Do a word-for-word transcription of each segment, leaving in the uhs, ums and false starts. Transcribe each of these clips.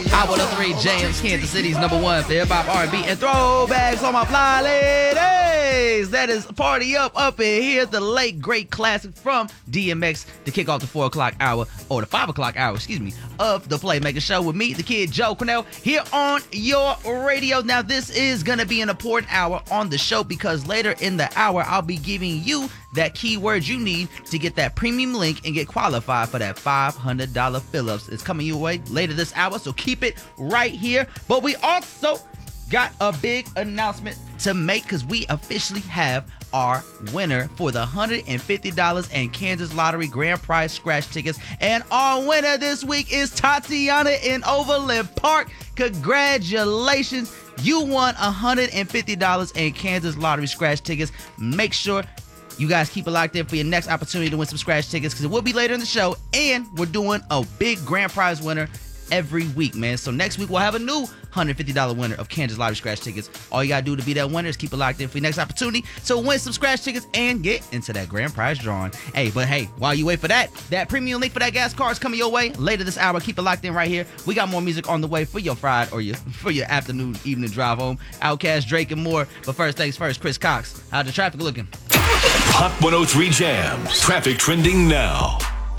Hot one oh three Jams, Kansas City's number one for hip-hop, R and B, and throwbacks on my fly ladies. That is Party Up up in here, the late great classic from D M X to kick off the four o'clock hour, or the five o'clock hour, excuse me, of the Playmaker Show with me, the kid Joe Cornell, here on your radio. Now, this is going to be an important hour on the show because later in the hour, I'll be giving you that keyword you need to get that premium link and get qualified for that five hundred dollars fill-ups. It's coming your way later this hour, so keep it right here. But we also got a big announcement to make because we officially have our winner for the one hundred fifty dollars and Kansas Lottery Grand Prize scratch tickets. And our winner this week is Tatiana in Overland Park. Congratulations. You won one hundred fifty dollars and Kansas Lottery scratch tickets. Make sure you guys keep it locked in for your next opportunity to win some scratch tickets because it will be later in the show, and we're doing a big grand prize winner every week, man. So next week we'll have a new one hundred fifty dollars winner of Kansas Lottery scratch tickets. All you gotta do to be that winner is keep it locked in for your next opportunity to win some scratch tickets and get into that grand prize drawing. Hey, but hey, while you wait for that, that premium link for that gas card is coming your way later this hour. Keep it locked in right here. We got more music on the way for your Friday or your for your afternoon, evening drive home. Outkast, Drake, and more. But first things first, Chris Cox. How's the traffic looking? Hot one oh three Jams. Traffic trending now.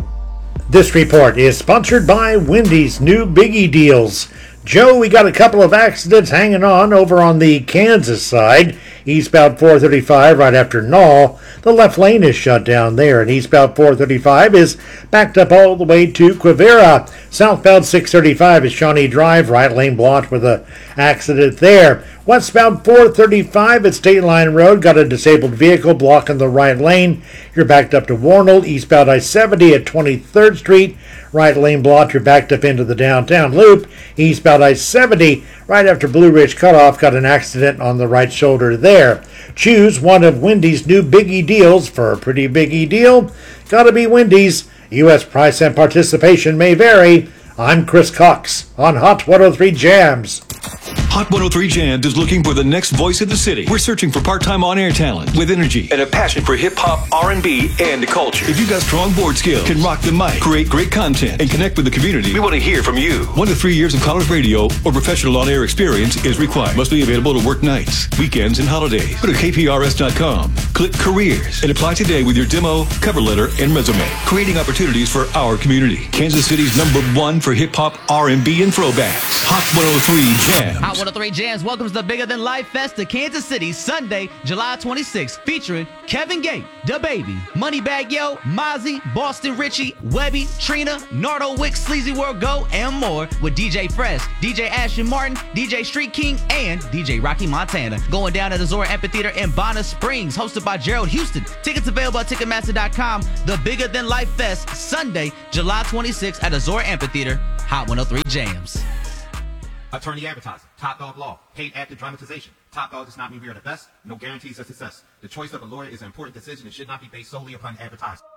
This report is sponsored by Wendy's new Biggie deals. Joe, we got a couple of accidents hanging on over on the Kansas side. Eastbound four thirty-five right after Knoll. The left lane is shut down there, and eastbound four thirty-five is backed up all the way to Quivira. Southbound six thirty-five is Shawnee Drive, right lane blocked with an accident there. Westbound four thirty-five at State Line Road, got a disabled vehicle blocking the right lane. You're backed up to Warnell. Eastbound I seventy at twenty-third Street, right lane blocked. You're backed up into the downtown loop. Eastbound I seventy, right after Blue Ridge Cutoff, got an accident on the right shoulder there. Choose one of Wendy's new Biggie deals for a pretty biggie deal. Gotta be Wendy's. U S price and participation may vary. I'm Chris Cox on Hot one oh three Jams. Hot one oh three Jams is looking for the next voice of the city. We're searching for part-time on-air talent with energy and a passion for hip-hop, R and B, and culture. If you got strong board skills, can rock the mic, create great content, and connect with the community, we want to hear from you. One to three years of college radio or professional on-air experience is required. Must be available to work nights, weekends, and holidays. Go to K P R S dot com, click Careers, and apply today with your demo, cover letter, and resume. Creating opportunities for our community. Kansas City's number one for hip-hop, R and B, and throwbacks. Hot one oh three Jams. Hot one oh three Jams welcomes the Bigger Than Life Fest to Kansas City Sunday, July twenty-sixth, featuring Kevin Gates, DaBaby, Moneybagg Yo, Mozzie, Boston Richie, Webby, Trina, Nardo Wick, Sleazy World Go, and more with D J Fresh, D J Ashton Martin, D J Street King, and D J Rocky Montana. Going down at the Zora Amphitheater in Bonner Springs, hosted by Gerald Houston. Tickets available at Ticketmaster dot com. The Bigger Than Life Fest, Sunday, July twenty-sixth at the Zora Amphitheater. Hot one oh three Jams. Attorney advertising, Top Dog Law, paid actor dramatization. Top Dog does not mean we are the best, no guarantees of success. The choice of a lawyer is an important decision and should not be based solely upon advertising.